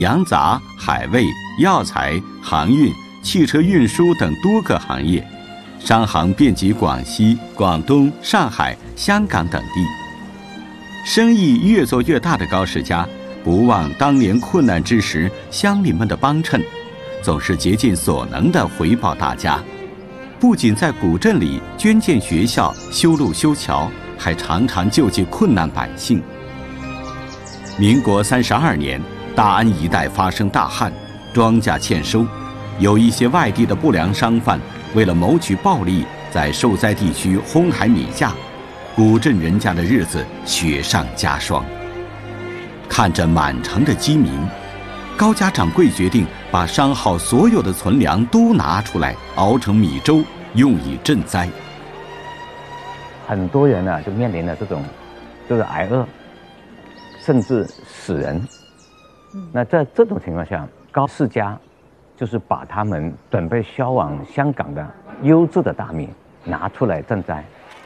洋杂、海味、药材、航运、汽车运输等多个行业，商行遍及广西、广东、上海、香港等地。生意越做越大的高世家，不忘当年困难之时乡邻们的帮衬，总是竭尽所能地回报大家。不仅在古镇里捐建学校、修路修桥，还常常救济困难百姓。民国32年，大安一带发生大旱，庄稼欠收，有一些外地的不良商贩为了谋取暴利，在受灾地区哄抬米价，古镇人家的日子雪上加霜。看着满城的饥民，高家掌柜决定把商号所有的存粮都拿出来，熬成米粥，用以赈灾。 很多人呢，就面临了这种，就是挨饿，甚至死人。那在这种情况下，高世家就是把他们准备销往香港的优质的大米拿出来赈灾。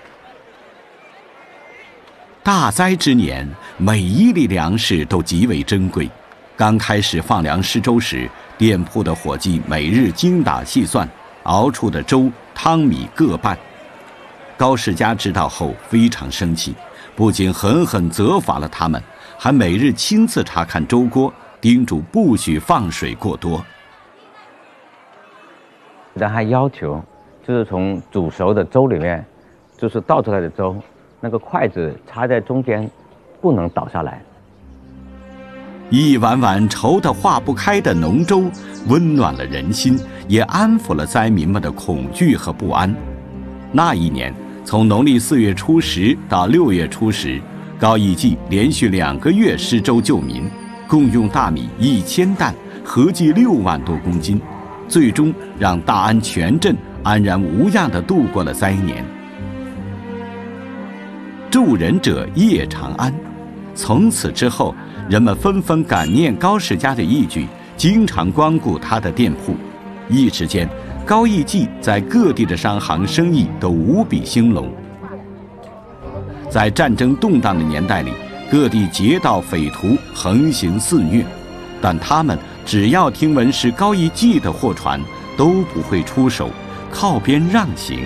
大灾之年，每一粒粮食都极为珍贵。刚开始放粮施粥时，店铺的伙计每日精打细算，熬出的粥汤米各半。高世家知道后非常生气，不仅狠狠责罚了他们，还每日亲自查看粥锅，叮嘱不许放水过多。 然后还要求，就是从煮熟的粥里面，就是倒出来的粥，那个筷子插在中间，不能倒下来。 一碗碗稠得化不开的浓粥，温暖了人心，也安抚了灾民们的恐惧和不安。那一年，从农历4月初10到6月初10，高义季连续2个月施粥救民，共用大米1000担，合计6万多公斤，最终让大安全镇安然无恙地度过了灾年。助人者夜长安，从此之后，人们纷纷感念高世家的义举，经常光顾他的店铺。一时间，高义季在各地的商行生意都无比兴隆。在战争动荡的年代里，各地劫盗匪徒横行肆虐，但他们只要听闻是高义季的货船，都不会出手，靠边让行。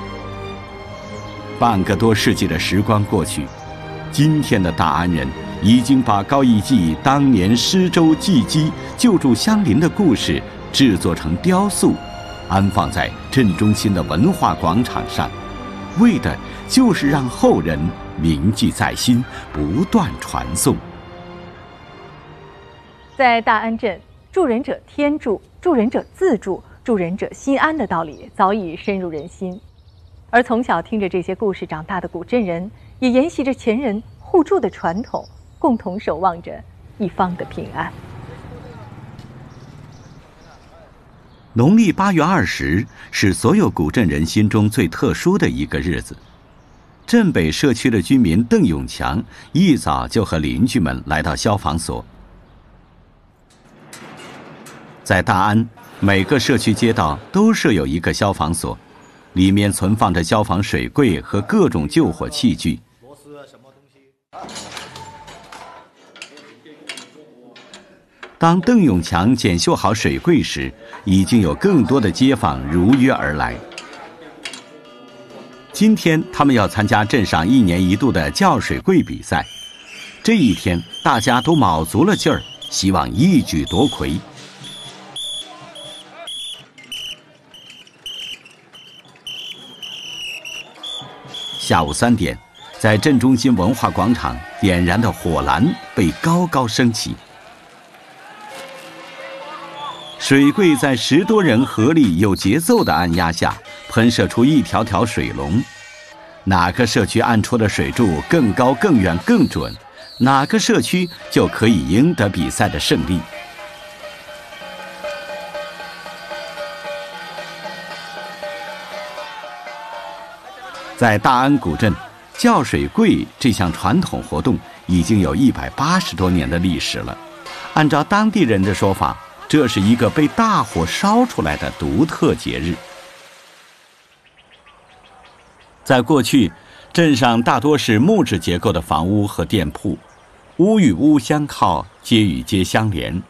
半个多世纪的时光过去，今天的大安人已经把高义季当年施粥济饥、救助乡邻的故事制作成雕塑，安放在镇中心的文化广场上，为的就是让后人铭记在心，不断传颂。 在大安镇，助人者天助，助人者自助，助人者心安的道理早已深入人心。而从小听着这些故事长大的古镇人，也沿袭着前人互助的传统，共同守望着一方的平安。 农历8月20是所有古镇人心中最特殊的一个日子。镇北社区的居民邓永强一早就和邻居们来到消防所。在大安，每个社区街道都设有一个消防所，里面存放着消防水柜和各种救火器具。当邓永强检修好水柜时，已经有更多的街坊如约而来。今天他们要参加镇上1年1度的叫水柜比赛，这一天大家都卯足了劲儿，希望一举夺魁。下午3点，在镇中心文化广场点燃的火蓝被高高升起，水柜在10多人合力有节奏的按压下，喷射出一条条水龙。哪个社区按出的水柱更高、更远、更准，哪个社区就可以赢得比赛的胜利。在大安古镇，叫水柜这项传统活动已经有180多年的历史了。按照当地人的说法，这是一个被大火烧出来的独特节日。在过去，镇上大多是木质结构的房屋和店铺，屋与屋相靠，街与街相连。